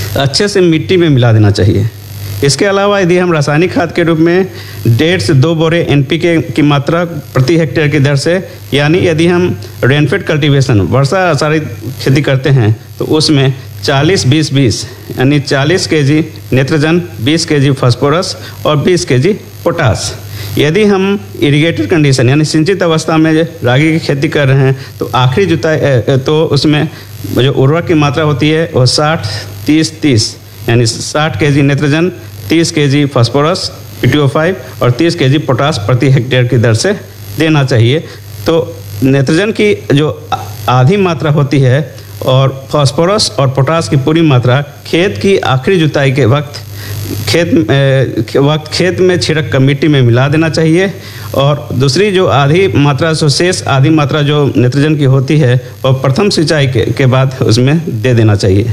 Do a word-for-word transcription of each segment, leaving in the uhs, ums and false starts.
अच्छे से मिट्टी में मिला देना चाहिए। इसके अलावा यदि हम रासायनिक खाद के रूप में डेढ़ से दो बोरे एन पी के की मात्रा प्रति हेक्टेयर की दर से, यानी यदि हम रेनफेड कल्टीवेशन वर्षा आधारित खेती करते हैं तो उसमें चालीस बीस बीस यानी चालीस केजी नाइट्रोजन, बीस केजी फास्फोरस और बीस केजी पोटास। यदि हम इरिगेटेड कंडीशन यानी सिंचित अवस्था में रागी की खेती कर रहे हैं तो आखिरी जुताई तो उसमें जो उर्वरक की मात्रा होती है वो साठ तीस तीस यानी साठ केजी नाइट्रोजन, तीस KG phosphorus P T O five और तीस केजी पोटास प्रति हेक्टेयर की दर से देना चाहिए। तो नाइट्रोजन की जो आधी मात्रा होती है और फास्फोरस और पोटास की पूरी मात्रा खेत की आखिरी जुताई के वक्त खेत के वक्त खेत में छिड़क कर मिट्टी में मिला देना चाहिए। और दूसरी जो आधी मात्रा सो शेष आधी मात्रा जो नाइट्रोजन की होती है वो प्रथम सिंचाई के, के बाद उसमें दे देना चाहिए।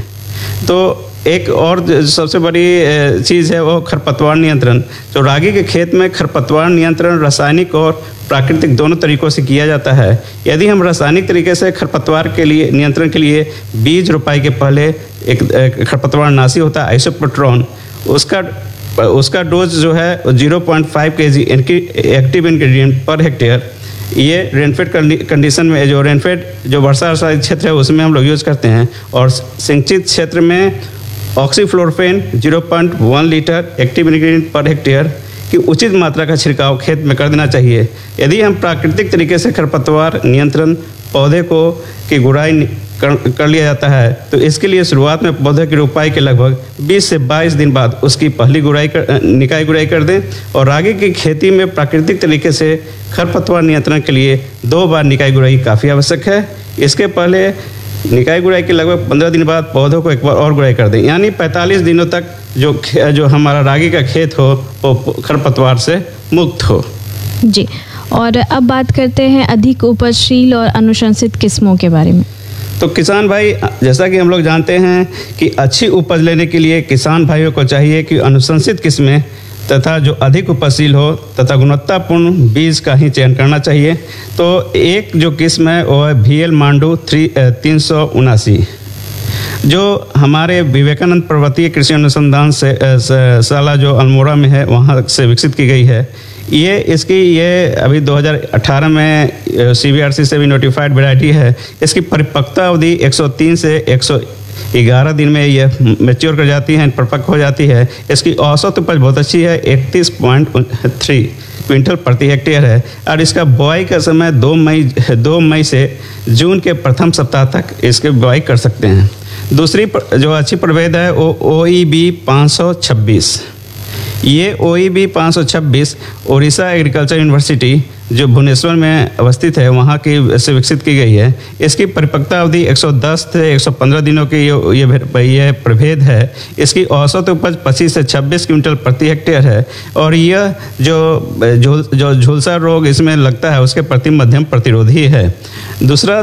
तो एक और सबसे बड़ी चीज़ है वो खरपतवार नियंत्रण। तो रागी के खेत में खरपतवार नियंत्रण रासायनिक और प्राकृतिक दोनों तरीकों से किया जाता है। यदि हम रासायनिक तरीके से खरपतवार के लिए नियंत्रण के लिए बीज रोपाई के पहले एक खरपतवार नाशी होता है आइसोप्रोट्रॉन, उसका उसका डोज जो है zero point five KG active ingredient per hectare, ये रेनफेड कंडीशन में जो रेनफेड जो वर्षा आधारित क्षेत्र है उसमें हम लोग यूज़ करते हैं। और सिंचित क्षेत्र में ऑक्सीफ्लोरोफेन zero point one litre active ingredient per hectare की उचित मात्रा का छिड़काव खेत में कर देना चाहिए। यदि हम प्राकृतिक तरीके से खरपतवार नियंत्रण पौधे को की गुड़ाई कर, कर लिया जाता है तो इसके लिए शुरुआत में पौधे की रोपाई के लगभग बीस से बाईस दिन बाद उसकी पहली गुड़ाई कर निकाई गुड़ाई कर दें। और रागी की खेती में प्राकृतिक तरीके से खरपतवार नियंत्रण के लिए दो बार निकाई गुड़ाई काफ़ी आवश्यक है। इसके पहले निकाई गुड़ाई के लगभग पंद्रह दिन बाद पौधों को एक बार और गुड़ाई कर दें, यानी पैंतालीस दिनों तक जो जो हमारा रागी का खेत हो वो खरपतवार से मुक्त हो। जी, और अब बात करते हैं अधिक उपजशील और अनुशंसित किस्मों के बारे में। तो किसान भाई, जैसा कि हम लोग जानते हैं कि अच्छी उपज लेने के लिए किसान भाइयों को चाहिए कि अनुशंसित किस्में तथा जो अधिक उपजशील हो तथा गुणवत्तापूर्ण बीज का ही चयन करना चाहिए। तो एक जो किस्म है वो है वी एल मांडू थ्री तीन सौ उनासी, जो हमारे विवेकानंद पर्वतीय कृषि अनुसंधान से शाला जो अल्मोड़ा में है वहाँ से विकसित की गई है। ये इसकी ये अभी दो हज़ार अठारह में सी बी आर सी से भी नोटिफाइड वैरायटी है। इसकी परिपक्वता अवधि एक सौ तीन से एक सौ ग्यारह दिन में ये मैच्योर कर जाती है, परिपक्व हो जाती है। इसकी औसत उपज बहुत अच्छी है, इकतीस पॉइंट थ्री क्विंटल प्रति हेक्टेयर है। और इसका बुआई का समय दो मई दो मई से जून के प्रथम सप्ताह तक इसके बुआई कर सकते हैं। दूसरी जो अच्छी प्रभेद है वो ओ ई बी पाँच सौ छब्बीस। ये ओ ई बी पाँच सौ छब्बीस उड़ीसा एग्रीकल्चर यूनिवर्सिटी जो भुवनेश्वर में अवस्थित है वहाँ की से विकसित की गई है। इसकी परिपक्वता अवधि एक सौ दस से एक सौ पंद्रह दिनों की ये ये ये प्रभेद है। इसकी औसत उपज पच्चीस से छब्बीस क्विंटल प्रति हेक्टेयर है। और यह जो झुल जो झुलसा रोग इसमें लगता है उसके प्रति मध्यम प्रतिरोधी है। दूसरा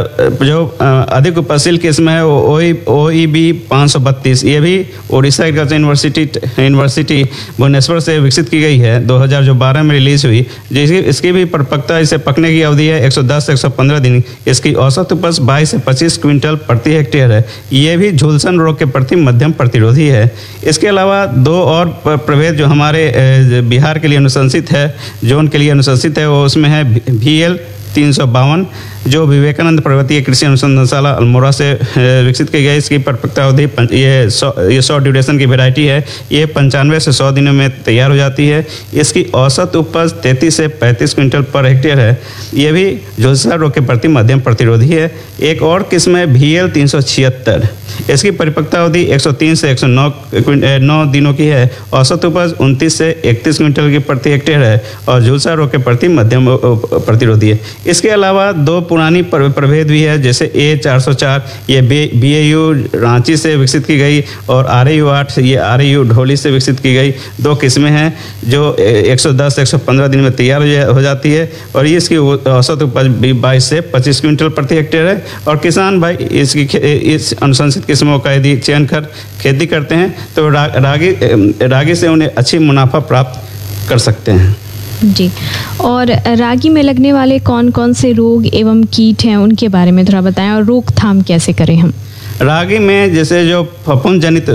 जो अधिक उपजशील किस्म है वो ओ ई बी पाँच सौ बत्तीस, ये भी Orissa agriculture university university Bhubaneswar से विकसित की गई है, दो हज़ार बारह में रिलीज हुई। जिसकी इसकी भी परिपक्वता इसे पकने की अवधि है एक सौ दस से एक सौ पंद्रह दिन। इसकी औसत उपज बाईस से पच्चीस क्विंटल प्रति हेक्टेयर है। ये भी झुलसन रोग के प्रति मध्यम प्रतिरोधी है। इसके अलावा दो और प्रभेद जो हमारे बिहार के लिए अनुशंसित है, जोन के लिए अनुशंसित है, वो उसमें है वी एल तीन सौ बावन जो विवेकानंद पर्वतीय कृषि अनुसंधानशाला अल्मोड़ा से विकसित की गई। इसकी परिपक्वता अवधि ये सौ ये सौ ड्यूरेशन की वैरायटी है। ये पंचानवे से सौ दिनों में तैयार हो जाती है। इसकी औसत उपज तैंतीस से पैंतीस क्विंटल पर हेक्टेयर है। ये भी झुलसा रोग के प्रति मध्यम प्रतिरोधी है। एक और किस्म है वी एल तीन सौ छिहत्तर। इसकी परिपक्वता अवधि एक सौ तीन से एक सौ नौ नौ दिनों की है। औसत उपज उनतीस से इकतीस क्विंटल की प्रति हेक्टेयर है और झुलसा रोग के प्रति मध्यम प्रतिरोधी है। इसके अलावा दो पुरानी प्रभेद भी है, जैसे ए चार सौ चार, ये बी ए यू रांची से विकसित की गई, और आर ए यू आठ, ये आर ए यू ढोली से विकसित की गई। दो किस्में हैं जो एक सौ दस से एक सौ पंद्रह दिन में तैयार हो जाती है और ये इसकी औसत उपज भी बाईस से पच्चीस क्विंटल प्रति हेक्टेयर है। और किसान भाई इसकी इस अनुशंसित किस्मों का यदि चयन कर खेती करते हैं तो रा, रागी रागी से उन्हें अच्छी मुनाफा प्राप्त कर सकते हैं। जी, और रागी में लगने वाले कौन कौन से रोग एवं कीट हैं उनके बारे में थोड़ा बताएं और रोकथाम कैसे करें हम। रागी में जैसे जो फफूंद जनित